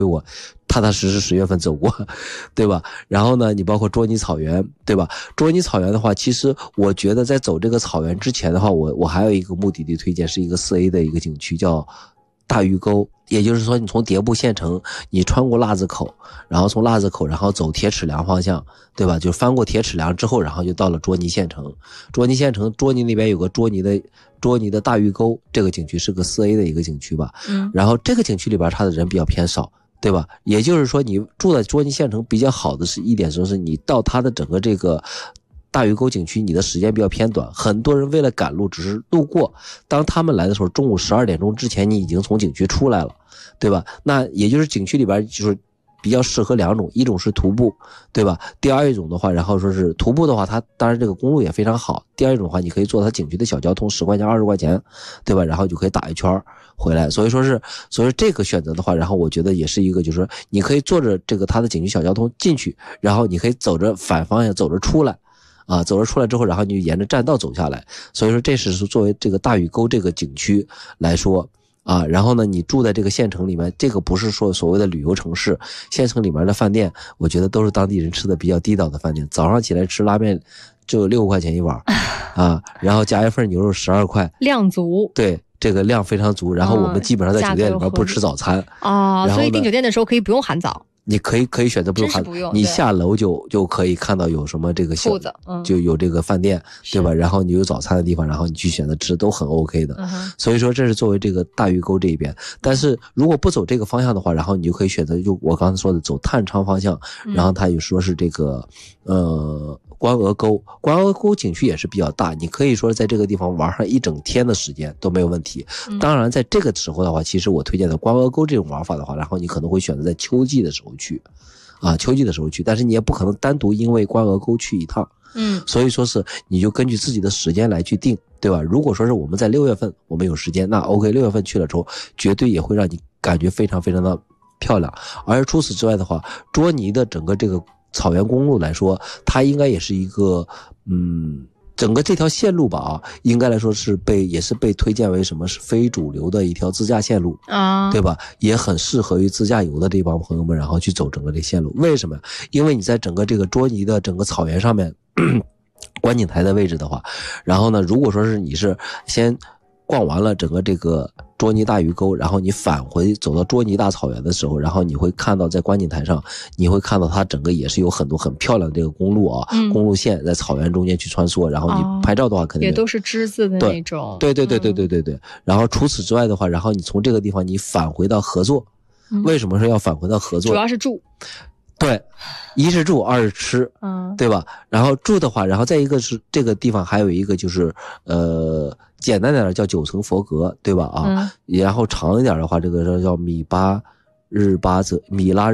我踏踏实实10月份走过，对吧？然后呢，你包括卓尼草原，对吧？卓尼草原的话，其实我觉得在走这个草原之前的话，我还有一个目的地推荐，是一个4A 的一个景区，叫大峪沟。也就是说，你从迭部县城，你穿过腊子口，然后从腊子口，然后走铁齿梁方向，对吧？就翻过铁齿梁之后，然后就到了卓尼县城。卓尼县城，卓尼那边有个卓尼的大峪沟，这个景区是个4A 的一个景区吧。然后这个景区里边，它的人比较偏少，对吧？也就是说，你住在卓尼县城比较好的是一点，就是你到它的整个这个大峪沟景区，你的时间比较偏短，很多人为了赶路只是路过，当他们来的时候，中午12点钟之前你已经从景区出来了，对吧？那也就是景区里边就是比较适合2种，一种是徒步，对吧？第二一种的话，然后说是徒步的话，它当然这个公路也非常好。第二一种的话，你可以坐它景区的小交通，10块钱20块钱，对吧？然后就可以打一圈回来。所以说这个选择的话，然后我觉得也是一个，就是说你可以坐着这个它的景区小交通进去，然后你可以走着反方向走着出来。走着出来之后，然后你就沿着栈道走下来。所以说这是作为这个大峪沟这个景区来说然后呢，你住在这个县城里面，这个不是说所谓的旅游城市，县城里面的饭店，我觉得都是当地人吃的比较地道的饭店。早上起来吃拉面就6块钱一碗然后加一份牛肉12块， 量足。 对。这个量非常足，然后我们基本上在酒店里面不吃早餐所以订酒店的时候可以不用含早。 你可以选择不用含，你下楼就可以看到有什么这个铺子， 就有这个饭店，对吧？然后你有早餐的地方，然后你去选择吃都很 OK 的。所以说这是作为这个大峪沟这一边，但是如果不走这个方向的话，然后你就可以选择就我刚才说的走探昌方向，然后他也说是这个关鹅沟景区也是比较大，你可以说在这个地方玩上1整天的时间都没有问题。当然在这个时候的话，其实我推荐的关鹅沟这种玩法的话，然后你可能会选择在秋季的时候去秋季的时候去，但是你也不可能单独因为关鹅沟去一趟。所以说是你就根据自己的时间来去定，对吧？如果说是我们在6月份我们有时间，那 OK， 6月份去了之后绝对也会让你感觉非常非常的漂亮。而除此之外的话，卓尼的整个这个草原公路来说，它应该也是一个整个这条线路吧应该来说也是被推荐为什么是非主流的一条自驾线路对吧？也很适合于自驾游的这帮朋友们，然后去走整个这线路。为什么？因为你在整个这个卓尼的整个草原上面观景台的位置的话，然后呢，如果说是你是先逛完了整个这个卓尼大峪沟，然后你返回走到卓尼大草原的时候，然后你会看到在观景台上，你会看到它整个也是有很多很漂亮的这个公路公路线在草原中间去穿梭，然后你拍照的话肯定也都是之字的那种。 对。然后除此之外的话，然后你从这个地方你返回到合作，为什么说要返回到合作？ 主要是住。 对，一是住，二是吃，对吧？然后住的话，然后再一个是这个地方还有一个就是简单点叫9层佛阁，对吧然后长一点的话，这个叫米拉日巴泽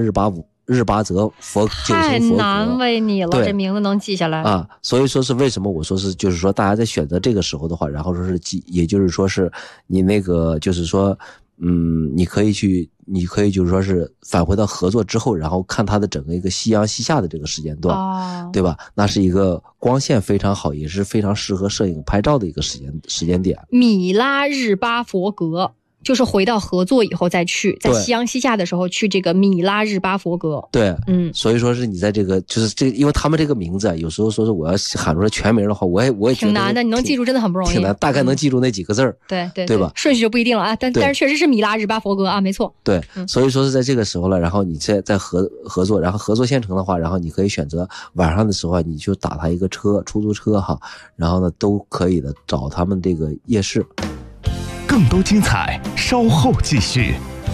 佛9层佛阁。 太难为你了，这名字能记下来所以说是为什么我说是就是说大家在选择这个时候的话，然后说是也就是说是你那个就是说你可以就是说是返回到合作之后，然后看它的整个一个夕阳西下的这个时间段对吧？那是一个光线非常好，也是非常适合摄影拍照的一个时间点。 米拉日巴佛阁就是回到合作以后再去，在夕阳西下的时候去这个米拉日巴佛阁。 对，所以说是你在这个就是这个，因为他们这个名字有时候说是我要喊出来全名的话，我也觉得挺难的，你能记住真的很不容易， 挺难，大概能记住那几个字儿。对吧？ 顺序就不一定了但是确实是米拉日巴佛阁没错。 对，所以说是在这个时候了，然后你在合作，然后合作县城的话，然后你可以选择晚上的时候你就打他一个出租车然后呢都可以的找他们这个夜市。 更多精彩稍后继续。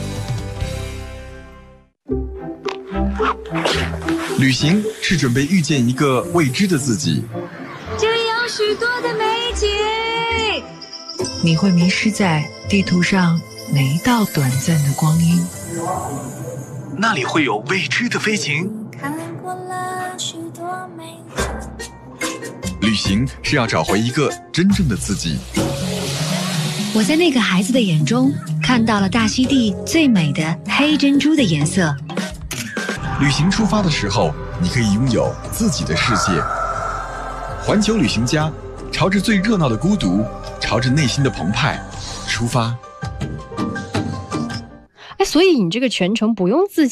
旅行是准备遇见一个未知的自己， 这里有许多的美景， 你会迷失在地图上每一道短暂的光阴， 那里会有未知的飞行。 看过了许多美景， 旅行是要找回一个真正的自己。 我在那个孩子的眼中看到了大溪地最美的黑珍珠的颜色。 旅行出发的时候，你可以拥有自己的世界。环球旅行家，朝着最热闹的孤独，朝着内心的澎湃出发。 所以你这个全程不用自